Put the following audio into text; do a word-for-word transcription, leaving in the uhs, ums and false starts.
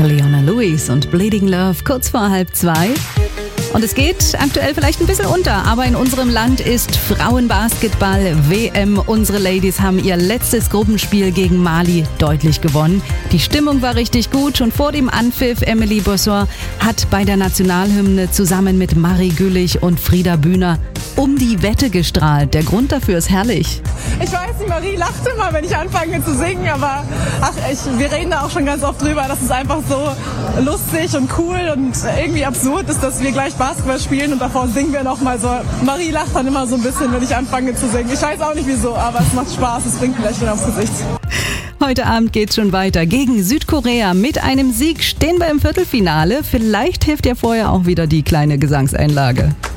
Leona Lewis und Bleeding Love kurz vor halb zwei. Und es geht aktuell vielleicht ein bisschen unter, aber in unserem Land ist Frauenbasketball-W M. Unsere Ladies haben ihr letztes Gruppenspiel gegen Mali deutlich gewonnen. Die Stimmung war richtig gut. Schon vor dem Anpfiff Emily Bossor hat bei der Nationalhymne zusammen mit Marie Güllich und Frieda Bühner um die Wette gestrahlt. Der Grund dafür ist herrlich. Ich weiß nicht, Marie lacht immer, wenn ich anfange zu singen, aber ach, ich, wir reden da auch schon ganz oft drüber, dass es einfach so lustig und cool und irgendwie absurd ist, dass wir gleich Basketball spielen und davor singen wir nochmal so. Marie lacht dann immer so ein bisschen, wenn ich anfange zu singen. Ich weiß auch nicht wieso, aber es macht Spaß, es bringt vielleicht wieder aufs Gesicht. Heute Abend geht's schon weiter. Gegen Südkorea mit einem Sieg stehen wir im Viertelfinale. Vielleicht hilft ja vorher auch wieder die kleine Gesangseinlage.